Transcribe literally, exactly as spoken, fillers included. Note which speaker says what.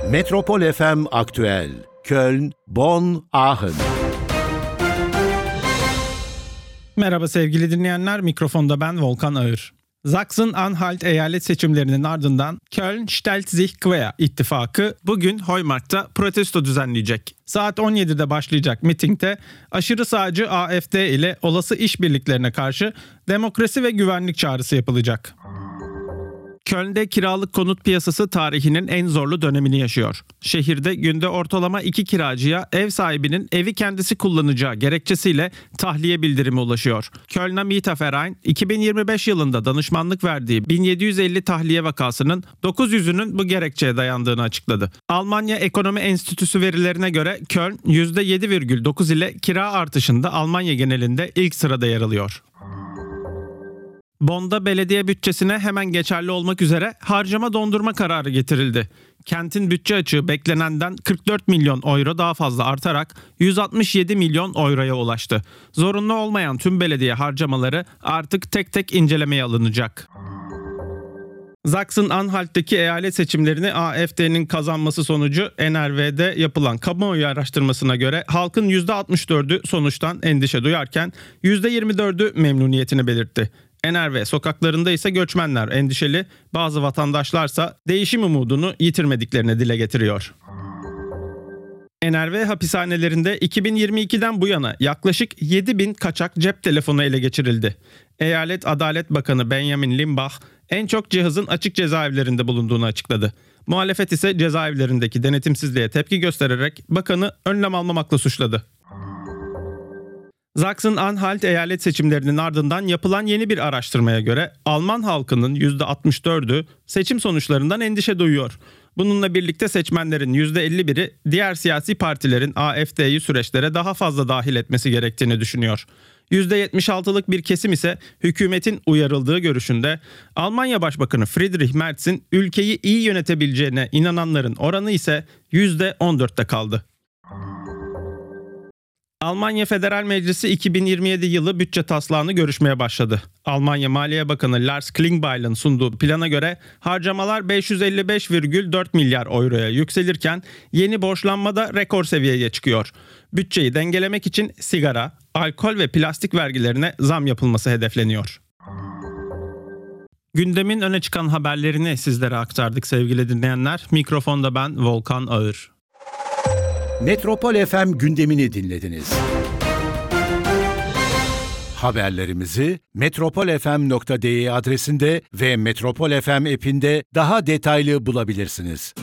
Speaker 1: Metropol F M Aktüel. Köln, Bonn, Aachen.
Speaker 2: Merhaba sevgili dinleyenler, mikrofonda ben Volkan Ağır. Sachsen-Anhalt eyalet seçimlerinin ardından Köln stellt sich quer ittifakı bugün Heumarkt'ta protesto düzenleyecek. Saat on yedide başlayacak mitingde aşırı sağcı A F D ile olası işbirliklerine karşı demokrasi ve güvenlik çağrısı yapılacak. Köln'de kiralık konut piyasası tarihinin en zorlu dönemini yaşıyor. Şehirde günde ortalama iki kiracıya ev sahibinin evi kendisi kullanacağı gerekçesiyle tahliye bildirimi ulaşıyor. Kölner Mieterverein iki bin yirmi beş yılında danışmanlık verdiği bin yedi yüz elli tahliye vakasının dokuz yüzünün bu gerekçeye dayandığını açıkladı. Almanya Ekonomi Enstitüsü verilerine göre Köln yüzde yedi virgül dokuz ile kira artışında Almanya genelinde ilk sırada yer alıyor. Bonn'da belediye bütçesine hemen geçerli olmak üzere harcama dondurma kararı getirildi. Kentin bütçe açığı beklenenden kırk dört milyon euro daha fazla artarak yüz altmış yedi milyon euroya ulaştı. Zorunlu olmayan tüm belediye harcamaları artık tek tek incelemeye alınacak. Sachsen-Anhalt'taki eyalet seçimlerini A F D'nin kazanması sonucu N R V'de yapılan kamuoyu araştırmasına göre halkın yüzde altmış dördü sonuçtan endişe duyarken yüzde yirmi dördü memnuniyetini belirtti. N R V sokaklarında ise göçmenler endişeli, bazı vatandaşlarsa değişim umudunu yitirmediklerini dile getiriyor. N R V hapishanelerinde iki bin yirmi ikiden bu yana yaklaşık yedi bin kaçak cep telefonu ele geçirildi. Eyalet Adalet Bakanı Benjamin Limbach en çok cihazın açık cezaevlerinde bulunduğunu açıkladı. Muhalefet ise cezaevlerindeki denetimsizliğe tepki göstererek bakanı önlem almamakla suçladı. Sachsen-Anhalt eyalet seçimlerinin ardından yapılan yeni bir araştırmaya göre Alman halkının yüzde altmış dördü seçim sonuçlarından endişe duyuyor. Bununla birlikte seçmenlerin yüzde elli biri diğer siyasi partilerin A F D'yi süreçlere daha fazla dahil etmesi gerektiğini düşünüyor. yüzde yetmiş altılık bir kesim ise hükümetin uyarıldığı görüşünde. Almanya Başbakanı Friedrich Merz'in ülkeyi iyi yönetebileceğine inananların oranı ise yüzde on dörtte kaldı. Almanya Federal Meclisi iki bin yirmi yedi yılı bütçe taslağını görüşmeye başladı. Almanya Maliye Bakanı Lars Klingbeil'in sunduğu plana göre harcamalar beş yüz elli beş virgül dört milyar euroya yükselirken yeni borçlanma da rekor seviyeye çıkıyor. Bütçeyi dengelemek için sigara, alkol ve plastik vergilerine zam yapılması hedefleniyor. Gündemin öne çıkan haberlerini sizlere aktardık sevgili dinleyenler. Mikrofonda ben Volkan Ağır.
Speaker 1: Metropol F M gündemini dinlediniz. Haberlerimizi metropol f m nokta d e adresinde ve Metropol F M app'inde daha detaylı bulabilirsiniz.